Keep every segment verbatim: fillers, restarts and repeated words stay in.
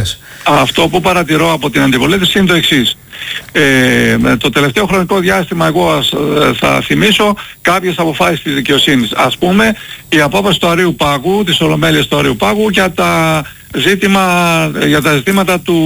αντιπολίτευσης. Αυτό που παρατηρώ από την αντιπολίτευση είναι το εξής. Ε, το τελευταίο χρονικό διάστημα εγώ ας, θα θυμίσω κάποιες αποφάσεις της δικαιοσύνης. Ας πούμε η απόφαση του Αρείου Πάγου, της Ολομέλειας του Αρείου Πάγου για τα, ζήτημα, για τα ζητήματα του,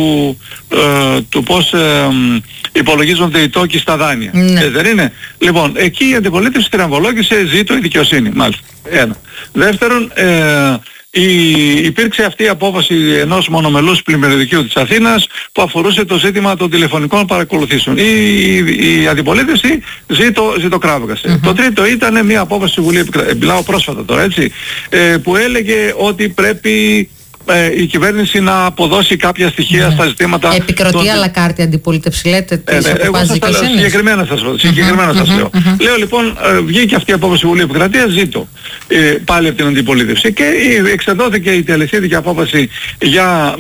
ε, του πώς ε, υπολογίζονται οι τόκοι στα δάνεια. Ναι. Ε, δεν είναι. Λοιπόν, εκεί η αντιπολίτευση τριαμβολόγησε, ζήτω η δικαιοσύνη. Μάλιστα. Ένα. Δεύτερον, ε, Η, υπήρξε αυτή η απόφαση ενός μονομελούς πλημμυριωδικείου της Αθήνας που αφορούσε το ζήτημα των τηλεφωνικών παρακολουθήσεων. Η, η, η αντιπολίτευση ζήτω, ζήτω κράβγασε. Mm-hmm. Το τρίτο ήταν μια απόφαση στη Βουλή, μιλάω πρόσφατα τώρα έτσι, ε, που έλεγε ότι πρέπει ε, η κυβέρνηση να αποδώσει κάποια στοιχεία mm-hmm. στα ζητήματα... Επικροτεί των... αλλά κάρτη αντιπολίτευση, λέτε, της ε, ναι, αποφάσης δικαιοσύνης. Συγκεκριμένα σας πω. Συγκεκριμένα σας λέω. Mm-hmm. Λέω λοιπόν, ε, βγήκε αυτή η απόφαση Βουλή Επικρατείας, ζήτω ε, πάλι από την αντιπολίτευση και ε, εξεδόθηκε η τελεσίδικη απόφαση για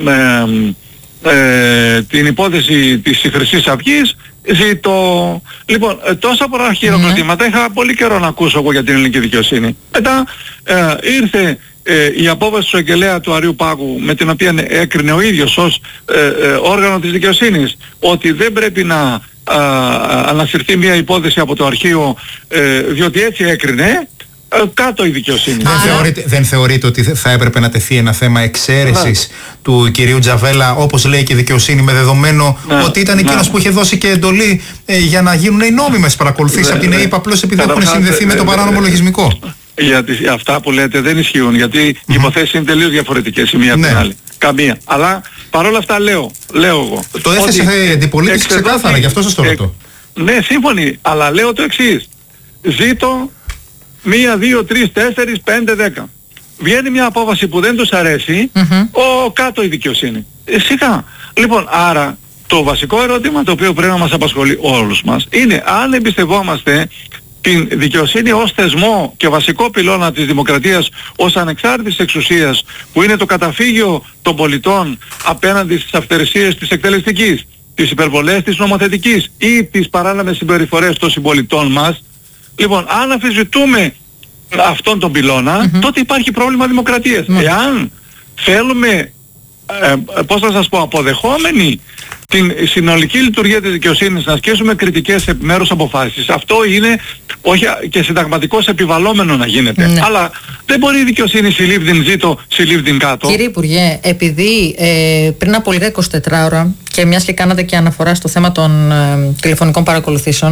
ε, ε, την υπόθεση της Χρυσής Αυγής. Ζήτω... Λοιπόν, ε, τόσα πολλά χειροκροτήματα mm-hmm. είχα πολύ καιρό να ακούσω εγώ για την ελληνική δικαιοσύνη. Μετά ε, ήρθε Ε, η απόφαση του εισαγγελέα του Αρείου Πάγου με την οποία έκρινε ο ίδιος ως ε, ε, όργανο της δικαιοσύνης ότι δεν πρέπει να α, α, ανασυρθεί μια υπόθεση από το αρχείο ε, διότι έτσι έκρινε ε, κάτω η δικαιοσύνη. Δεν, Άρα... θεωρείτε, δεν θεωρείτε ότι θα έπρεπε να τεθεί ένα θέμα εξαίρεσης ναι. του κυρίου Τζαβέλα, όπως λέει και η δικαιοσύνη, με δεδομένο ναι. ότι ήταν εκείνος ναι. που είχε δώσει και εντολή ε, για να γίνουν οι νόμιμες παρακολουθήσεις ναι, από την ΕΕΠ, απλώς επειδή έχουν συνδεθεί με το παράνομο λογισμικό. Γιατί αυτά που λέτε δεν ισχύουν, γιατί mm-hmm. οι υποθέσεις είναι τελείως διαφορετικές η μία από ναι. την άλλη. Καμία. Αλλά παρόλα αυτά λέω, λέω εγώ. Το έθεσε η αντιπολίτευση ξεκάθαρα, γι' αυτό σας το ρωτώ. Ε, ναι, σύμφωνοι, αλλά λέω το εξής. Ζήτω μία, δύο, τρεις, τέσσερις, πέντε, δέκα. Βγαίνει μια απόφαση που δεν τους αρέσει, mm-hmm. ο κάτω η δικαιοσύνη. Ε, σιγά. Λοιπόν, άρα το βασικό ερώτημα το οποίο πρέπει να μας απασχολεί όλους μας είναι αν εμπιστευόμαστε την δικαιοσύνη ως θεσμό και βασικό πυλώνα της δημοκρατίας ως ανεξάρτητης εξουσίας που είναι το καταφύγιο των πολιτών απέναντι στις αυτερεσίες της εκτελεστικής, τις υπερβολές της νομοθετικής ή τις παράνομες συμπεριφορές των συμπολιτών μας. Λοιπόν, αν αμφισβητούμε αυτόν τον πυλώνα, mm-hmm. τότε υπάρχει πρόβλημα δημοκρατίας. Mm-hmm. Εάν θέλουμε, ε, πώς θα σας πω, αποδεχόμενοι την συνολική λειτουργία της δικαιοσύνης να ασκήσουμε κριτικές σε επιμέρους αποφάσεις, αυτό είναι όχι και συνταγματικώς επιβαλλόμενο να γίνεται. Ναι. Αλλά δεν μπορεί η δικαιοσύνη συλλήβδην ζήτω, συλλήβδην κάτω. Κύριε Υπουργέ, επειδή ε, πριν από λίγα εικοσιτέσσερις ώρα και μιας και κάνατε και αναφορά στο θέμα των ε, τηλεφωνικών παρακολουθήσεων,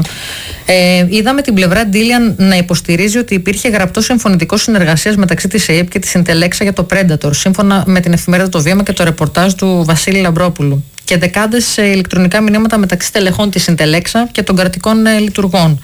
ε, είδαμε την πλευρά Ντίλιαν να υποστηρίζει ότι υπήρχε γραπτό συμφωνητικό συνεργασίας μεταξύ της ΕΕΠ και της Συντελέξα για το Predator, σύμφωνα με την εφημερίδα Το Βήμα και το ρεπορτάζ του Βασίλη Λαμπρόπουλου, και δεκάδες ε, ηλεκτρονικά μηνύματα μεταξύ τελεχών της Συντελέξα και των κρατικών ε, λειτουργών.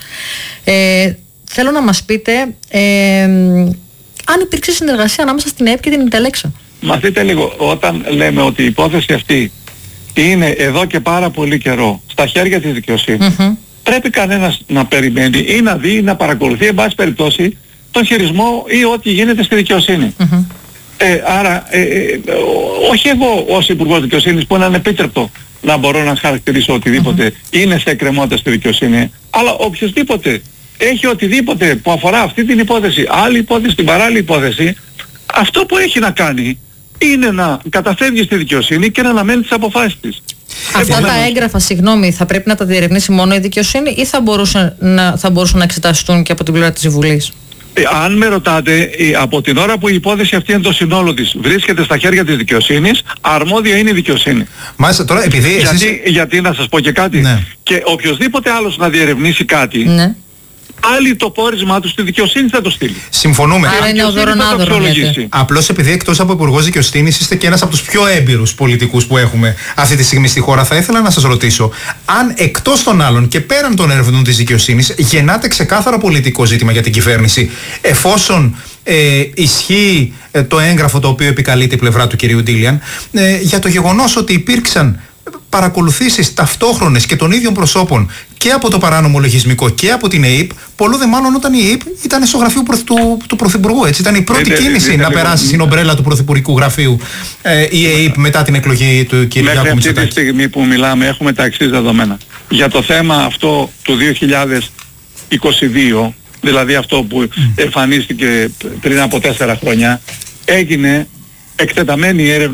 Ε, θέλω να μας πείτε ε, αν υπήρξε συνεργασία ανάμεσα στην ΕΕΠ και την Συντελέξα. Μα δείτε λίγο, όταν λέμε ότι η υπόθεση αυτή είναι εδώ και πάρα πολύ καιρό στα χέρια της δικαιοσύνης, mm-hmm. πρέπει κανένας να περιμένει ή να δει ή να παρακολουθεί εν πάση περιπτώσει τον χειρισμό ή ό,τι γίνεται στη δικαιοσύνη. Mm-hmm. Ε, άρα, ε, ε, όχι εγώ ως Υπουργός Δικαιοσύνης που είναι ανεπίτρεπτο να μπορώ να χαρακτηρίσω οτιδήποτε mm-hmm. είναι σε εκκρεμότητα στη δικαιοσύνη, αλλά οποιοσδήποτε έχει οτιδήποτε που αφορά αυτή την υπόθεση, άλλη υπόθεση, την παράλληλη υπόθεση, αυτό που έχει να κάνει είναι να καταφεύγει στη δικαιοσύνη και να αναμένει τις αποφάσεις της. Αυτά Επομένως, τα έγγραφα, συγγνώμη, θα πρέπει να τα διερευνήσει μόνο η δικαιοσύνη ή θα μπορούσαν να, θα μπορούσαν να εξεταστούν και από την πλευρά της Βουλής? Ε, αν με ρωτάτε, ε, από την ώρα που η υπόθεση αυτή είναι το συνόλο της, βρίσκεται στα χέρια της δικαιοσύνης, αρμόδια είναι η δικαιοσύνη. Μάλιστα, τώρα επειδή εσείς... γιατί, γιατί να σας πω και κάτι, ναι. και οποιοσδήποτε άλλος να διερευνήσει κάτι, ναι. άλλοι το πόρισμά του στη δικαιοσύνη θα το στείλει. Συμφωνούμε. Άρα είναι οδωρονάδωρο. Απλώς επειδή εκτός από Υπουργός Δικαιοσύνης είστε και ένας από τους πιο έμπειρους πολιτικούς που έχουμε αυτή τη στιγμή στη χώρα, θα ήθελα να σας ρωτήσω αν εκτός των άλλων και πέραν των ερευνών της δικαιοσύνης γεννάται ξεκάθαρο πολιτικό ζήτημα για την κυβέρνηση, εφόσον ε, ισχύει ε, το έγγραφο το οποίο επικαλείται η πλευρά του κυρίου Ντίλιαν, ε, για το γεγονός ότι υπήρξαν παρακολουθήσεις ταυτόχρονες και των ίδιων προσώπων και από το παράνομο λογισμικό και από την ΕΕΠ, πολλό δε μάλλον όταν η ΕΕΠ ήταν στο γραφείο του, του Πρωθυπουργού. Έτσι. Ήταν η πρώτη είτε, κίνηση είτε, να είτε, περάσει στην ομπρέλα του Πρωθυπουργικού Γραφείου ε, η ΕΕΠ μετά την εκλογή του κ. Γιάκου Μητσοτάκη. Μέχρι αυτή τη στιγμή που μιλάμε έχουμε τα εξής δεδομένα. Για το θέμα αυτό του δύο χιλιάδες είκοσι δύο, δηλαδή αυτό που mm. εμφανίστηκε πριν από τέσσερα χρόνια, έγινε εκτεταμένη έρευνα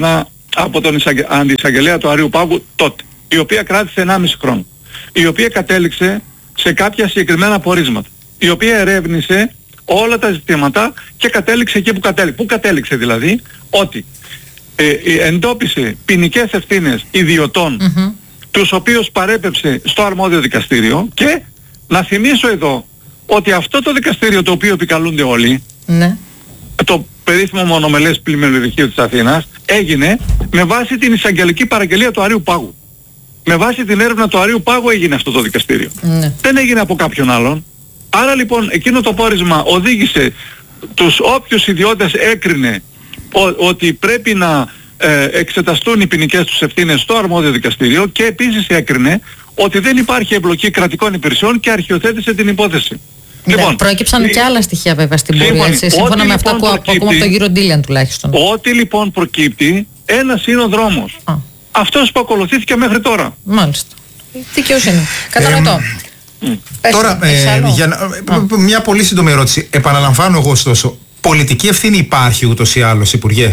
από τον εισαγγε... αντιεισαγγελέα του Αριού Πάγου τότε, η οποία κράτησε ενάμιση χρόνο, η οποία κατέληξε σε κάποια συγκεκριμένα πορίσματα, η οποία ερεύνησε όλα τα ζητήματα και κατέληξε εκεί που κατέληξε. Πού κατέληξε δηλαδή? Ότι ε, ε, εντόπισε ποινικές ευθύνες ιδιωτών, mm-hmm. τους οποίους παρέπεψε στο αρμόδιο δικαστήριο, και να θυμίσω εδώ ότι αυτό το δικαστήριο το οποίο επικαλούνται όλοι, mm-hmm. το περίφημο μονομελές πλημμυριολογείο της Αθήνας, έγινε με βάση την εισαγγελική παραγγελία του Αρείου Πάγου. Με βάση την έρευνα του Αρείου Πάγου έγινε αυτό το δικαστήριο. Mm-hmm. Δεν έγινε από κάποιον άλλον. Άρα λοιπόν εκείνο το πόρισμα οδήγησε τους όποιους ιδιώτες έκρινε ο, ότι πρέπει να ε, εξεταστούν οι ποινικές τους ευθύνες στο αρμόδιο δικαστήριο, και επίσης έκρινε ότι δεν υπάρχει εμπλοκή κρατικών υπηρεσιών και αρχιοθέτησε την υπόθεση. Ναι, λοιπόν, προέκυψαν ε, και άλλα στοιχεία βέβαια στην πορεία, έτσι, σύμφωνα με αυτά λοιπόν που ακούμε από τον κύριο Ντίλιαν τουλάχιστον. Ό,τι λοιπόν προκύπτει, ένας είναι ο δρόμος. Α. Αυτός που ακολουθήθηκε μέχρι τώρα. Μάλιστα. Δικαιοσύνη. Κατανοητό. Mm. Τώρα, ε, για να, ah. μια πολύ σύντομη ερώτηση. Επαναλαμβάνω εγώ ωστόσο, πολιτική ευθύνη υπάρχει ούτως ή άλλως, Υπουργέ?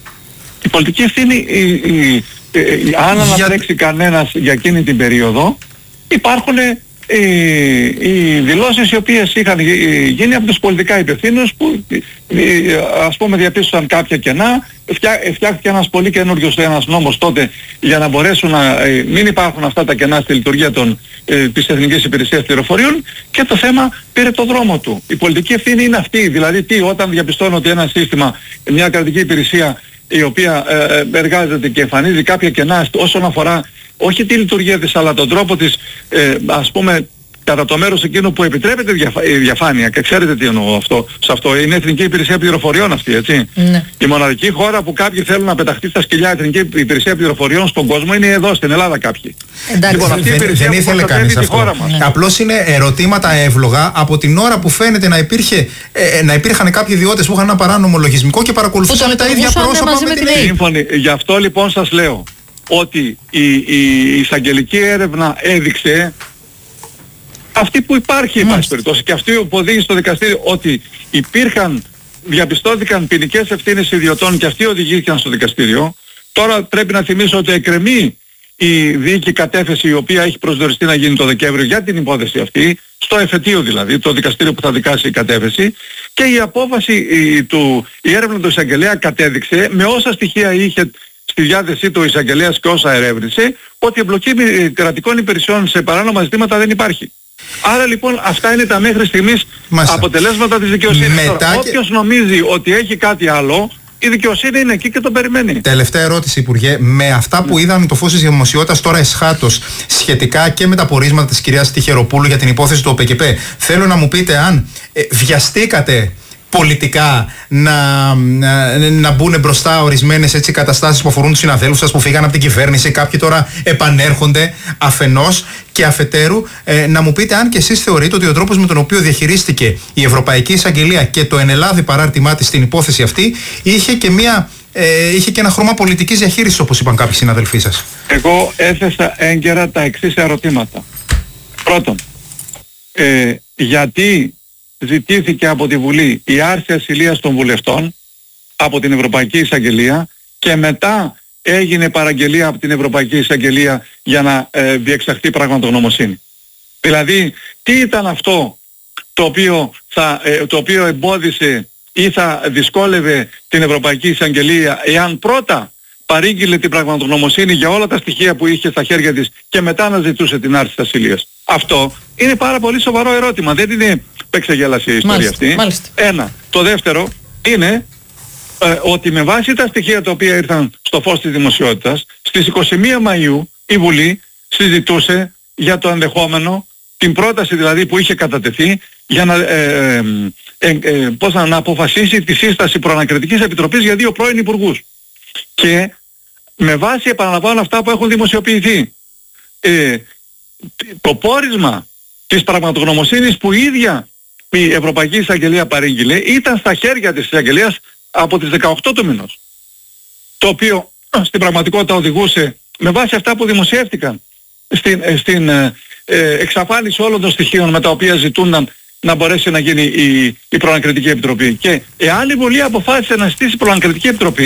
Η πολιτική ευθύνη, η, η, η, η, αν ανατρέξει για... κανένας για εκείνη την περίοδο, υπάρχουν οι, οι δηλώσεις οι οποίες είχαν γίνει από τους πολιτικά υπευθύνους που ας πούμε διαπίστωσαν κάποια κενά. Φτιά, φτιάχτηκε ένας πολύ καινούριος ένας νόμος τότε για να μπορέσουν να ε, μην υπάρχουν αυτά τα κενά στη λειτουργία των, ε, της Εθνικής Υπηρεσίας Πληροφοριών, και το θέμα πήρε το δρόμο του. Η πολιτική ευθύνη είναι αυτή, δηλαδή τι, όταν διαπιστώνω ότι ένα σύστημα, μια κρατική υπηρεσία η οποία ε, εργάζεται και εμφανίζει κάποια κενά όσον αφορά όχι τη λειτουργία της αλλά τον τρόπο της, ε, ας πούμε, κατά το μέρος εκείνο που επιτρέπεται η διαφάνεια, και ξέρετε τι εννοώ αυτό, σε αυτό, είναι η Εθνική Υπηρεσία Πληροφοριών αυτή, έτσι. Ναι. Η μοναδική χώρα που κάποιοι θέλουν να πεταχτεί στα σκυλιά η Εθνική Υπηρεσία Πληροφοριών στον κόσμο είναι εδώ, στην Ελλάδα κάποιοι. Εντάξει, λοιπόν, αυτή η δεν, δεν ήθελε κανείς αυτό. Ναι. Απλώς είναι ερωτήματα εύλογα από την ώρα που φαίνεται να, υπήρχε, ε, να υπήρχαν κάποιοι ιδιώτες που είχαν ένα παράνομο λογισμικό και παρακολουθούσαν τα ίδια πρόσωπα με την ΕΕΠ. Σύμφωνοι. Γι' αυτό λοιπόν σας λέω ότι η, η εισαγγελική έρευνα έδειξε αυτή που υπάρχει, εν πάση περιπτώσει, και αυτή που οδήγησε στο δικαστήριο, ότι υπήρχαν, διαπιστώθηκαν ποινικές ευθύνες ιδιωτών και αυτοί οδηγήθηκαν στο δικαστήριο. Τώρα πρέπει να θυμίσω ότι εκκρεμεί η δίκη κατέφεση, η οποία έχει προσδιοριστεί να γίνει το Δεκέμβριο για την υπόθεση αυτή, στο εφετείο δηλαδή, το δικαστήριο που θα δικάσει η κατέφεση, και η απόφαση, η, του, η έρευνα του εισαγγελέα κατέδειξε, με όσα στοιχεία είχε στη διάθεσή του ο εισαγγελέας και όσα ερεύνησε, ότι η εμπλοκή κρατικών υπηρεσιών σε παράνομα ζητήματα δεν υπάρχει. Άρα λοιπόν αυτά είναι τα μέχρι στιγμής Μάλιστα. αποτελέσματα της δικαιοσύνης. Μετά... Τώρα, όποιος νομίζει ότι έχει κάτι άλλο, η δικαιοσύνη είναι εκεί και το περιμένει. Τελευταία ερώτηση, Υπουργέ. Με αυτά που είδαν το φως της δημοσιότητας τώρα εσχάτως, σχετικά και με τα πορίσματα της κυρίας Τυχεροπούλου για την υπόθεση του ΟΠΕΚΠ, θέλω να μου πείτε αν ε, βιαστήκατε πολιτικά να, να, να μπουν μπροστά ορισμένες έτσι καταστάσεις που αφορούν τους συναδέλφους σας που φύγαν από την κυβέρνηση, κάποιοι τώρα επανέρχονται αφενός, και αφετέρου ε, να μου πείτε αν και εσείς θεωρείτε ότι ο τρόπος με τον οποίο διαχειρίστηκε η Ευρωπαϊκή Εισαγγελία και το ενελάδη παράρτημά της στην υπόθεση αυτή είχε και, μια, ε, είχε και ένα χρώμα πολιτικής διαχείρισης, όπως είπαν κάποιοι συναδελφοί σας. Εγώ έθεσα έγκαιρα τα εξής ερωτήματα. Πρώτον, ε, γιατί ζητήθηκε από τη Βουλή η άρση ασυλίας των βουλευτών από την Ευρωπαϊκή Εισαγγελία και μετά έγινε παραγγελία από την Ευρωπαϊκή Εισαγγελία για να ε, διεξαχθεί πραγματογνωμοσύνη. Δηλαδή, τι ήταν αυτό το οποίο, θα, ε, το οποίο εμπόδισε ή θα δυσκόλευε την Ευρωπαϊκή Εισαγγελία εάν πρώτα παρήγγειλε την πραγματογνωμοσύνη για όλα τα στοιχεία που είχε στα χέρια της και μετά να ζητούσε την άρση της ασυλίας. Αυτό είναι πάρα πολύ σοβαρό ερώτημα. Δεν είναι παίξεγέλαση η ιστορία μάλιστα, αυτή. Μάλιστα. Ένα. Το δεύτερο είναι ε, ότι με βάση τα στοιχεία τα οποία ήρθαν στο φως της δημοσιότητας, στις εικοστή πρώτη Μαΐου η Βουλή συζητούσε για το ενδεχόμενο, την πρόταση δηλαδή που είχε κατατεθεί, για να, ε, ε, ε, ε, πώς να, να αποφασίσει τη σύσταση προανακριτικής επιτροπής για δύο πρώην υπουργούς. Και με βάση, επαναλαμβάνω, αυτά που έχουν δημοσιοποιηθεί, ε, το πόρισμα της πραγματογνωμοσύνης που η ίδια η Ευρωπαϊκή Εισαγγελία παρήγγειλε ήταν στα χέρια της Εισαγγελίας από τις δεκαοκτώ του μηνός, το οποίο στην πραγματικότητα οδηγούσε, με βάση αυτά που δημοσιεύτηκαν, στην, στην ε, ε, εξαφάνιση όλων των στοιχείων με τα οποία ζητούνταν να μπορέσει να γίνει η, η προανακριτική επιτροπή. Και εάν η Βουλή αποφάσισε να στήσει προανακριτική επιτροπή,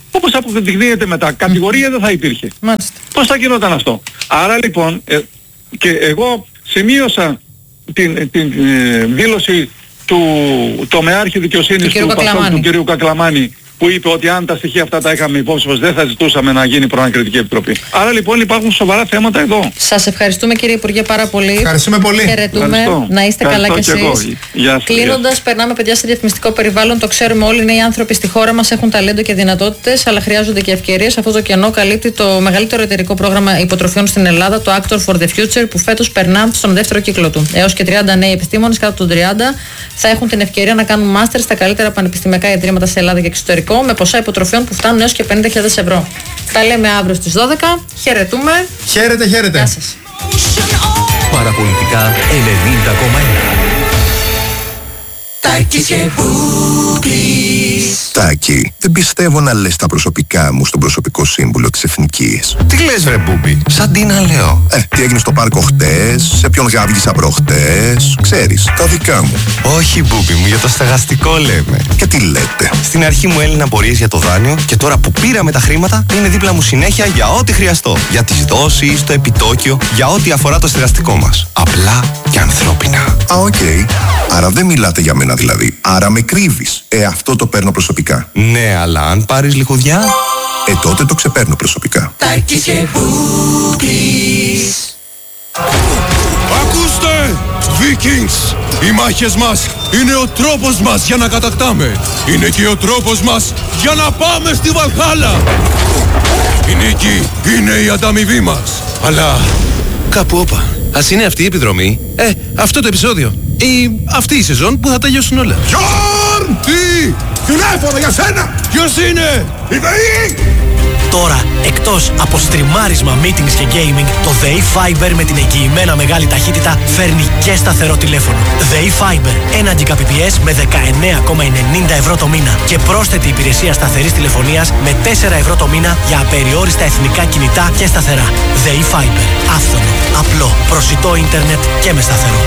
όπως αποδεικνύεται μετά. Κατηγορία δεν θα υπήρχε. Μάλιστα. Πώς θα γινόταν αυτό? Άρα λοιπόν, ε, και εγώ σημείωσα την, την ε, δήλωση του τομεάρχη δικαιοσύνης του, του Πασόκ, του κ. Κακλαμάνη, που είπε ότι αν τα στοιχεία αυτά τα είχαμε υπόψη μας δεν θα ζητούσαμε να γίνει προανακριτική επιτροπή. Άρα λοιπόν υπάρχουν σοβαρά θέματα εδώ. Σας ευχαριστούμε κύριε Υπουργέ πάρα πολύ. Ευχαριστούμε πολύ. Χαιρετούμε. Να είστε καλά κι εσείς. Κλείνοντας, περνάμε παιδιά σε διαφημιστικό περιβάλλον. Το ξέρουμε όλοι, οι νέοι άνθρωποι στη χώρα μας έχουν ταλέντο και δυνατότητες, αλλά χρειάζονται και ευκαιρίες. Αυτό το κενό καλύπτει το μεγαλύτερο εταιρικό πρόγραμμα υποτροφιών στην Ελλάδα, το Actor for the Future, που φέτος περνά στον δεύτερο κύκλο του. Έως και τριάντα νέοι επιστήμονες κάτω των τριάντα θα έχουν την ευκαιρία να κάνουν μάστερ στα καλύτερα πανεπιστημιακά ιδρύματα σε Ελλάδα και εξωτερικό, με ποσά υποτροφιών που φτάνουν έως και πενήντα χιλιάδες ευρώ. Τα λέμε αύριο στις δώδεκα. Χαιρετούμε. Χαίρετε, χαίρετε. Γεια σας. Παραπολιτικά ενενήντα κόμμα ένα. Τάκης και Μπούκλης. Τάκη, δεν πιστεύω να λες τα προσωπικά μου στον προσωπικό σύμβουλο της Εθνικής. Τι λες ρε Μπούμπη, σαν τι να λέω. Ε, τι έγινε στο πάρκο χτες, σε ποιον γάβγισα προχτές, ξέρεις, τα δικά μου. Όχι Μπούμπη μου, για το στεγαστικό λέμε. Και τι λέτε? Στην αρχή μου έλυναν απορίες για το δάνειο και τώρα που πήραμε τα χρήματα είναι δίπλα μου συνέχεια για ό,τι χρειαστώ. Για τις δόσεις, το επιτόκιο, για ό,τι αφορά το στεγαστικό μας. Απλά και ανθρώπινα. Α, οκ. Okay. Άρα δεν μιλάτε για μένα δηλαδή. Άρα με κρύβεις. Ε, αυτό το παίρνω προσωπικά. Ναι, αλλά αν πάρεις λιχουδιά... Ε, τότε το ξεπαίρνω προσωπικά. Τάκης και Μπούκλης. Ακούστε! Vikings! Οι μάχες μας είναι ο τρόπος μας για να κατακτάμε. Είναι και ο τρόπος μας για να πάμε στη Βαλχάλα. Η νίκη είναι η ανταμοιβή μας. Αλλά... Κάπου όπα. Ας είναι αυτή η επιδρομή. Ε, αυτό το επεισόδιο. Ή αυτή η σεζόν που θα τελειώσουν όλα. Γιόρν! Τι! Τηλέφωνο για σένα! Ποιος είναι? Η ΔΕΗ! Τώρα, εκτός από στριμάρισμα, meetings και gaming, το ΔΕΗ Fiber με την εγγυημένα μεγάλη ταχύτητα φέρνει και σταθερό τηλέφωνο. ΔΕΗ Fiber, ένα Gbps με δεκαεννέα κόμμα ενενήντα ευρώ το μήνα και πρόσθετη υπηρεσία σταθερής τηλεφωνίας με τέσσερα ευρώ το μήνα για απεριόριστα εθνικά κινητά και σταθερά. ΔΕΗ Fiber, άφθονο, απλό, προσιτό ίντερνετ και με σταθερό.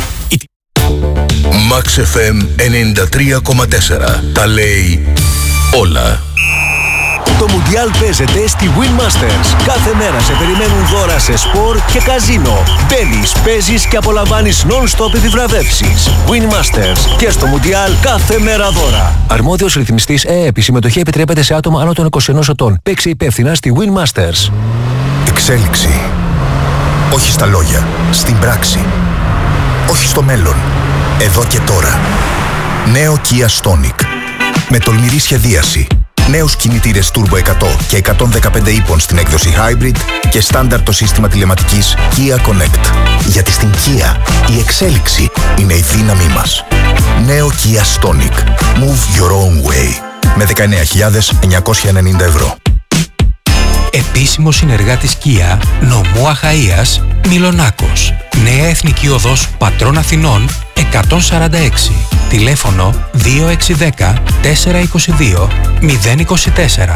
Max εφ εμ ενενήντα τρία κόμμα τέσσερα. Τα λέει όλα. Το Μουντιάλ παίζεται στη Win Masters. Κάθε μέρα σε περιμένουν δώρα σε σπορ και καζίνο. Μπαίνεις, παίζεις και απολαμβάνεις non-stop επιβραβεύσεις. Win Masters. Και στο Μουντιάλ κάθε μέρα δώρα. Αρμόδιος ρυθμιστής ΕΕΠ. Η συμμετοχή επιτρέπεται σε άτομα άνω των είκοσι ενός ετών. Παίξε υπεύθυνα στη Win Masters. Εξέλιξη. Όχι στα λόγια. Στην πράξη. Όχι στο μέλλον. Εδώ και τώρα. Νέο Kia Stonic. Με τολμηρή σχεδίαση. Νέους κινητήρες Turbo εκατό και εκατόν δεκαπέντε ύπων στην έκδοση Hybrid και στάνταρ το σύστημα τηλεματικής Kia Connect. Γιατί στην Kia η εξέλιξη είναι η δύναμή μας. Νέο Kia Stonic. Move your own way. Με δεκαεννέα χιλιάδες εννιακόσια ενενήντα ευρώ. Επίσημος συνεργάτης Kia, νομού Αχαΐας, Μιλονάκος. Νέα Εθνική Οδός Πατρών Αθηνών εκατόν σαράντα έξι. Τηλέφωνο δύο έξι ένα μηδέν τέσσερα είκοσι δύο μηδέν είκοσι τέσσερα.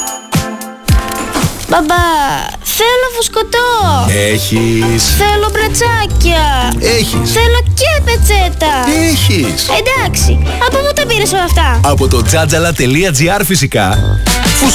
Μπαμπά, θέλω φουσκωτό. Έχεις. Θέλω μπρατσάκια. Έχεις. Θέλω και πετσέτα. Έχεις. Εντάξει, από πού τα πήρες όλα αυτά? Από το τζάτζαλα τελεία τζι άρ φυσικά.